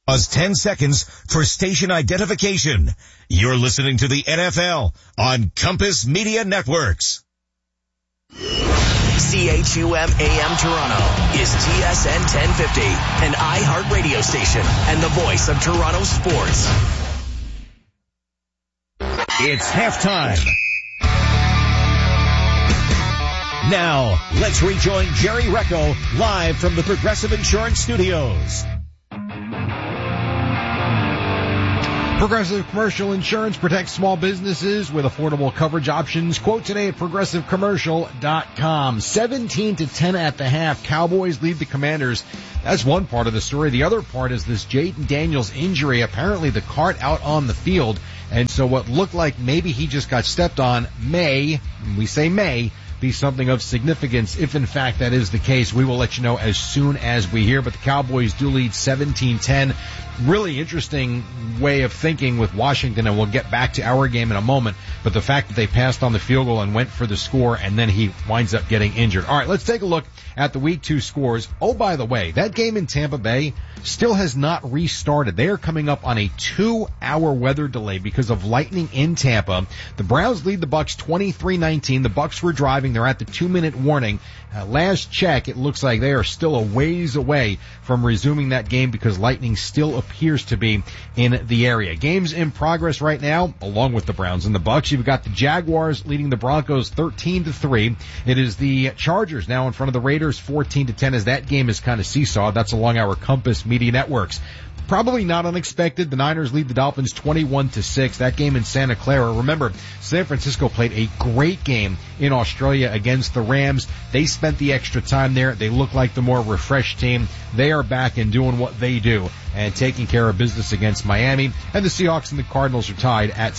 Pause 10 seconds for station identification. You're listening to the NFL on Compass Media Networks. CHUM AM Toronto is TSN 1050, an iHeart radio station and the voice of Toronto sports. It's halftime. Now, let's rejoin Jerry Recco live from the Progressive Insurance Studios. Progressive Commercial Insurance protects small businesses with affordable coverage options. Quote today at progressivecommercial.com. 17-10 at the half. Cowboys lead the Commanders. That's one part of the story. The other part is this Jayden Daniels injury. Apparently the cart out on the field. And so what looked like maybe he just got stepped on may be something of significance. If in fact that is the case, we will let you know as soon as we hear. But the Cowboys do lead 17-10. Really interesting way of thinking with Washington, and we'll get back to our game in a moment. But the fact that they passed on the field goal and went for the score, and then he winds up getting injured. All right, let's take a look at the Week 2 scores. Oh, by the way, that game in Tampa Bay still has not restarted. They are coming up on a 2-hour weather delay because of lightning in Tampa. The Browns lead the Bucs 23-19. The Bucs were driving. They're at the 2-minute warning. Last check, it looks like they are still a ways away from resuming that game because lightning still appears to be in the area. Games in progress right now, along with the Browns and the Bucs. You've got the Jaguars leading the Broncos 13-3. It is the Chargers now in front of the Raiders 14-10 as that game is kind of seesaw. That's along our Compass Media Networks. Probably not unexpected. The Niners lead the Dolphins 21-6. That game in Santa Clara. Remember, San Francisco played a great game in Australia against the Rams. They spent the extra time there. They look like the more refreshed team. They are back and doing what they do and taking care of business against Miami. And the Seahawks and the Cardinals are tied at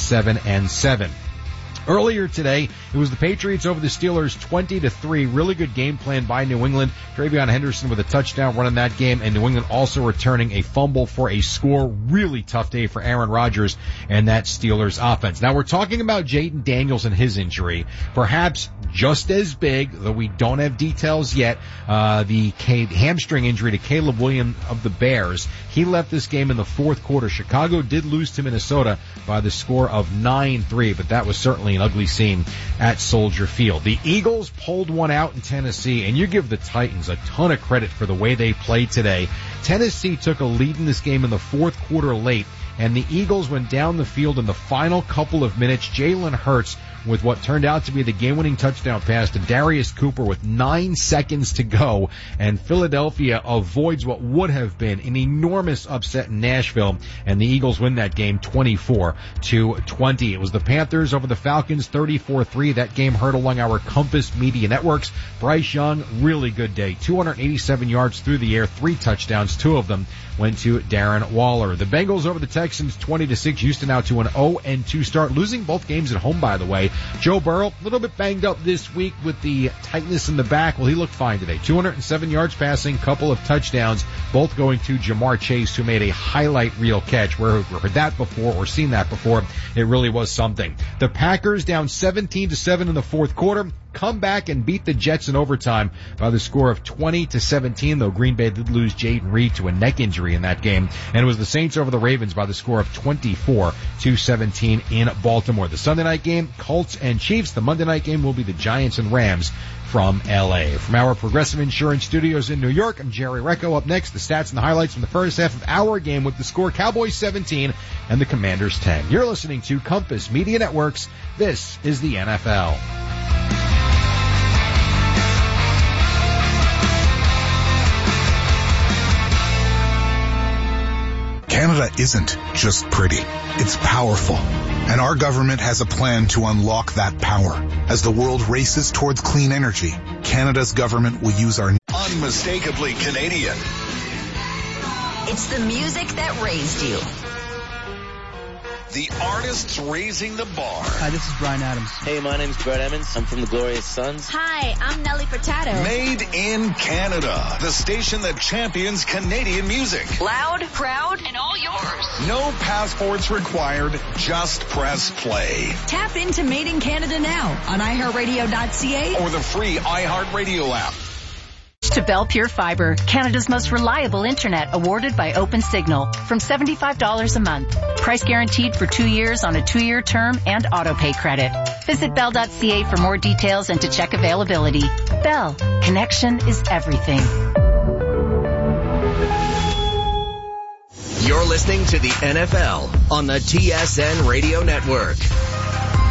7-7. Earlier today, it was the Patriots over the Steelers 20-3. Really good game plan by New England. TreVeyon Henderson with a touchdown run in that game, and New England also returning a fumble for a score. Really tough day for Aaron Rodgers and that Steelers offense. Now we're talking about Jayden Daniels and his injury. Perhaps just as big, though we don't have details yet, the hamstring injury to Caleb Williams of the Bears. He left this game in the fourth quarter. Chicago did lose to Minnesota by the score of 9-3, but that was certainly an ugly scene at Soldier Field. The Eagles pulled one out in Tennessee, and you give the Titans a ton of credit for the way they played today. Tennessee took a lead in this game in the fourth quarter late, and the Eagles went down the field in the final couple of minutes. Jalen Hurts with what turned out to be the game-winning touchdown pass to Darius Cooper with 9 seconds to go, and Philadelphia avoids what would have been an enormous upset in Nashville, and the Eagles win that game 24-20. It was the Panthers over the Falcons 34-3. That game heard along our Compass Media Networks. Bryce Young, really good day. 287 yards through the air, 3 touchdowns, 2 of them went to Darren Waller. The Bengals over the Texans 20-6. Houston now to an 0-2 start, losing both games at home, by the way. Joe Burrow, a little bit banged up this week with the tightness in the back. Well, he looked fine today. 207 yards passing, couple of touchdowns, both going to Jamar Chase, who made a highlight reel catch. Where we've heard that before or seen that before. It really was something. The Packers down 17-7 in the fourth quarter. Come back and beat the Jets in overtime by the score of 20-17, though Green Bay did lose Jaden Reed to a neck injury in that game. And it was the Saints over the Ravens by the score of 24-17 in Baltimore. The Sunday night game, Colts and Chiefs. The Monday night game will be the Giants and Rams from L.A. From our Progressive Insurance Studios in New York, I'm Jerry Recco. Up next, the stats and the highlights from the first half of our game with the score Cowboys 17 and the Commanders 10. You're listening to Compass Media Networks. This is the NFL. Canada isn't just pretty, it's powerful. And our government has a plan to unlock that power. As the world races towards clean energy, Canada's government will use our unmistakably Canadian. It's the music that raised you. The artists raising the bar. Hi, this is Bryan Adams. Hey, my name's Brett Emmons. I'm from the Glorious Sons. Hi, I'm Nelly Furtado. Made in Canada, the station that champions Canadian music. Loud, proud, and all yours. No passports required, just press play. Tap into Made in Canada now on iHeartRadio.ca or the free iHeartRadio app. Switch to Bell Pure Fiber, Canada's most reliable internet, awarded by OpenSignal, from $75 a month. Price guaranteed for 2 years on a 2-year term and auto-pay credit. Visit Bell.ca for more details and to check availability. Bell, connection is everything. You're listening to the NFL on the TSN Radio Network.